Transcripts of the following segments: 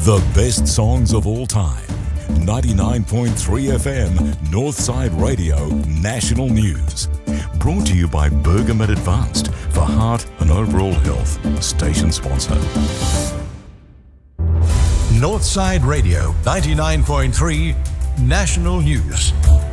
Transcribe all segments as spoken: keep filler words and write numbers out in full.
The best songs of all time. ninety-nine point three F M, Northside Radio, National News. Brought to you by Bergamet Advanced for heart and overall health. Station sponsor. Northside Radio, ninety-nine point three, National News.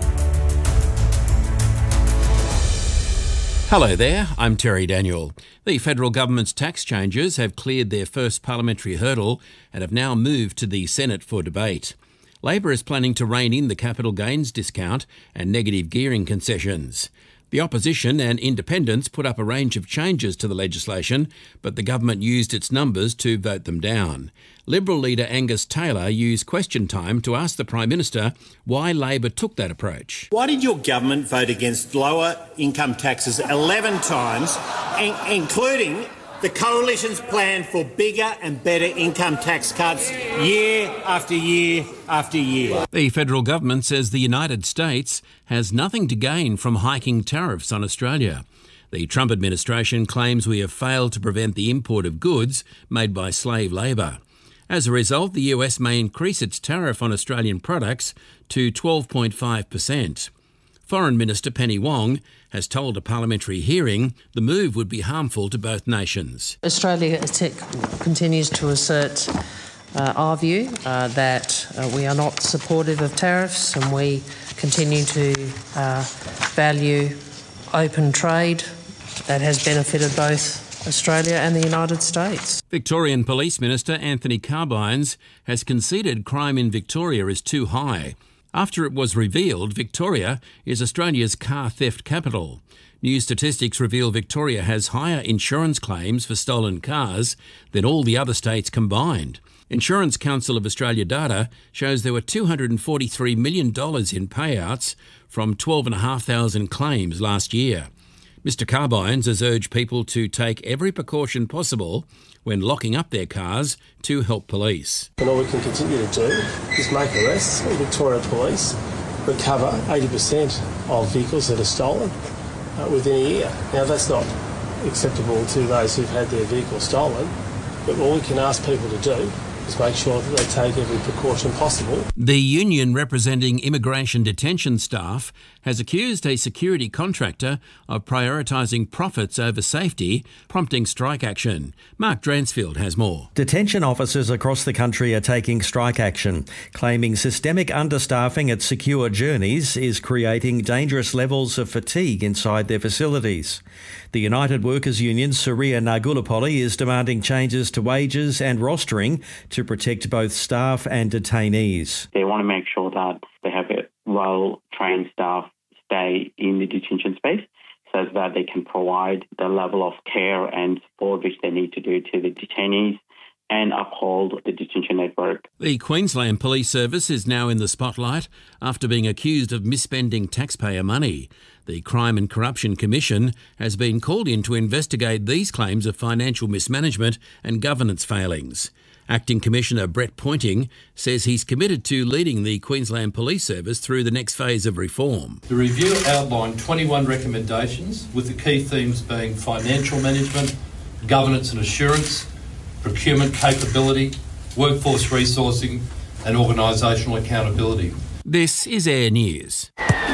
Hello there, I'm Terry Daniel. The federal government's tax changes have cleared their first parliamentary hurdle and have now moved to the Senate for debate. Labor is planning to rein in the capital gains discount and negative gearing concessions. The opposition and independents put up a range of changes to the legislation, but the government used its numbers to vote them down. Liberal leader Angus Taylor used question time to ask the Prime Minister why Labor took that approach. Why did your government vote against lower income taxes eleven times, in- including the Coalition's plan for bigger and better income tax cuts year after year after year? The federal government says the United States has nothing to gain from hiking tariffs on Australia. The Trump administration claims we have failed to prevent the import of goods made by slave labour. As a result, the U S may increase its tariff on Australian products to twelve point five percent. Foreign Minister Penny Wong has told a parliamentary hearing the move would be harmful to both nations. Australia continues to assert uh, our view uh, that uh, we are not supportive of tariffs, and we continue to uh, value open trade that has benefited both Australia and the United States. Victorian Police Minister Anthony Carbines has conceded crime in Victoria is too high. After it was revealed Victoria is Australia's car theft capital. New statistics reveal Victoria has higher insurance claims for stolen cars than all the other states combined. Insurance Council of Australia data shows there were two hundred forty-three million dollars in payouts from twelve thousand five hundred claims last year. Mister Carbines has urged people to take every precaution possible when locking up their cars to help police. And all we can continue to do is make arrests. Victoria Police recover eighty percent of vehicles that are stolen uh, within a year. Now, that's not acceptable to those who've had their vehicles stolen, but all we can ask people to do is make sure that they take every precaution possible. The union representing immigration detention staff has accused a security contractor of prioritising profits over safety, prompting strike action. Mark Dransfield has more. Detention officers across the country are taking strike action, claiming systemic understaffing at Secure Journeys is creating dangerous levels of fatigue inside their facilities. The United Workers Union, Surya Nagulapalli, is demanding changes to wages and rostering to protect both staff and detainees. They want to make sure that they have a well-trained staff stay in the detention space so that they can provide the level of care and support which they need to do to the detainees and uphold the detention network. The Queensland Police Service is now in the spotlight after being accused of misspending taxpayer money. The Crime and Corruption Commission has been called in to investigate these claims of financial mismanagement and governance failings. Acting Commissioner Brett Pointing says he's committed to leading the Queensland Police Service through the next phase of reform. The review outlined twenty-one recommendations, with the key themes being financial management, governance and assurance, procurement capability, workforce resourcing and organisational accountability. This is Air News.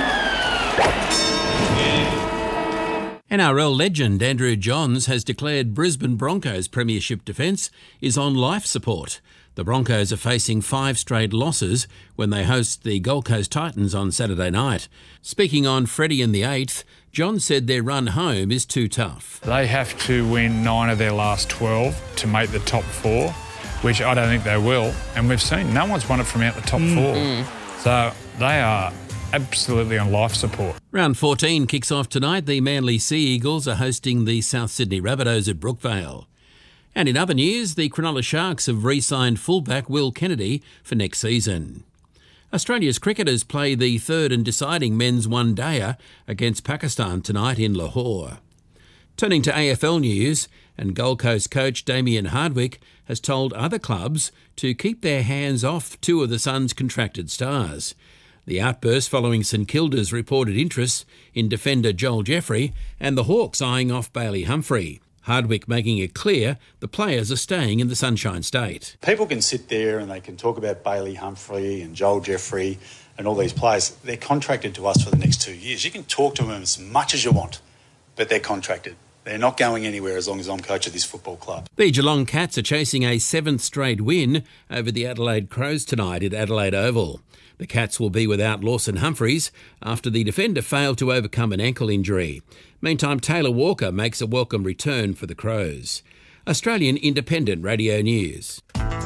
N R L legend Andrew Johns has declared Brisbane Broncos premiership defence is on life support. The Broncos are facing five straight losses when they host the Gold Coast Titans on Saturday night. Speaking on Freddie and the Eighth, John said their run home is too tough. They have to win nine of their last twelve to make the top four, which I don't think they will. And we've seen no one's won it from out the top mm. four. So they are absolutely on life support. Round fourteen kicks off tonight. The Manly Sea Eagles are hosting the South Sydney Rabbitohs at Brookvale. And in other news, the Cronulla Sharks have re-signed fullback Will Kennedy for next season. Australia's cricketers play the third and deciding men's one-dayer against Pakistan tonight in Lahore. Turning to A F L news, and Gold Coast coach Damien Hardwick has told other clubs to keep their hands off two of the Suns' contracted stars. The outburst following St Kilda's reported interest in defender Joel Jeffrey and the Hawks eyeing off Bailey Humphrey. Hardwick making it clear the players are staying in the Sunshine State. People can sit there and they can talk about Bailey Humphrey and Joel Jeffrey and all these players. They're contracted to us for the next two years. You can talk to them as much as you want, but they're contracted. They're not going anywhere as long as I'm coach of this football club. The Geelong Cats are chasing a seventh straight win over the Adelaide Crows tonight at Adelaide Oval. The Cats will be without Lawson Humphreys after the defender failed to overcome an ankle injury. Meantime, Taylor Walker makes a welcome return for the Crows. Australian Independent Radio News.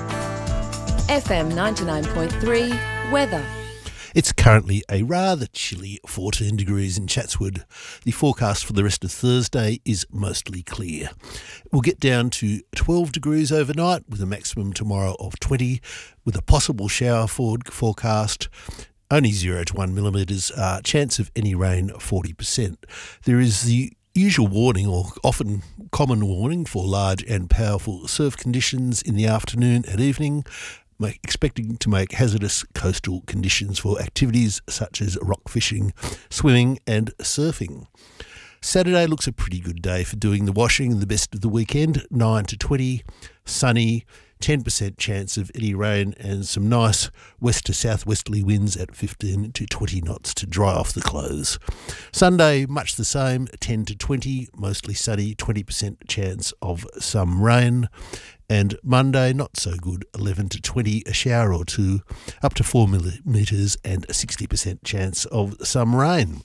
F M ninety-nine point three Weather. It's currently a rather chilly fourteen degrees in Chatswood. The forecast for the rest of Thursday is mostly clear. We'll get down to twelve degrees overnight with a maximum tomorrow of twenty, with a possible shower forward forecast. Only zero to one millimetres, uh, chance of any rain forty percent. There is the usual warning, or often common warning, for large and powerful surf conditions in the afternoon and evening, make, expecting to make hazardous coastal conditions for activities such as rock fishing, swimming and surfing. Saturday looks a pretty good day for doing the washing and the best of the weekend, nine to twenty, sunny, ten percent chance of any rain and some nice west to southwesterly winds at fifteen to twenty knots to dry off the clothes. Sunday, much the same, ten to twenty, mostly sunny, twenty percent chance of some rain. And Monday, not so good, eleven to twenty, a shower or two, up to four millimetres and a sixty percent chance of some rain.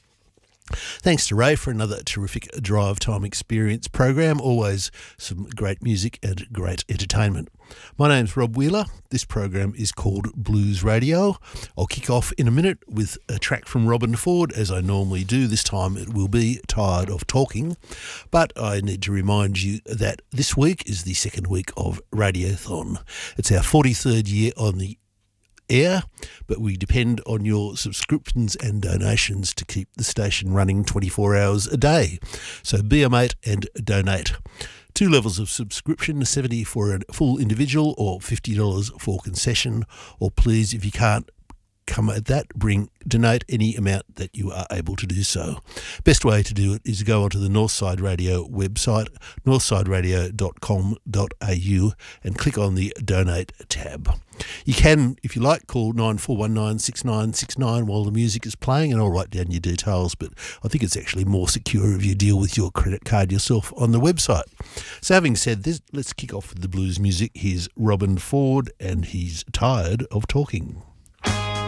Thanks to Ray for another terrific drive time experience program. Always some great music and great entertainment. My name's Rob Wheeler. This program is called Blues Radio. I'll kick off in a minute with a track from Robin Ford, as I normally do. This time it will be Tired of Talking. But I need to remind you that this week is the second week of Radiothon. It's our forty-third year on the air, but we depend on your subscriptions and donations to keep the station running twenty-four hours a day. So be a mate and donate. Two levels of subscription, seventy dollars for a full individual or fifty dollars for concession, or please, if you can't come at that, bring donate any amount that you are able to do so. Best way to do it is to go onto the Northside Radio website, northside radio dot com dot a u, and click on the Donate tab. You can, if you like, call nine four one nine, six nine six nine while the music is playing, and I'll write down your details, but I think it's actually more secure if you deal with your credit card yourself on the website. So having said this, let's kick off with the blues music. Here's Robin Ford, and he's Tired of Talking.